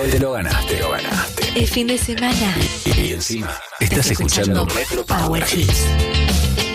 Te lo ganaste, te lo ganaste. El fin de semana. Y encima, estás escuchando Metro Power Hits.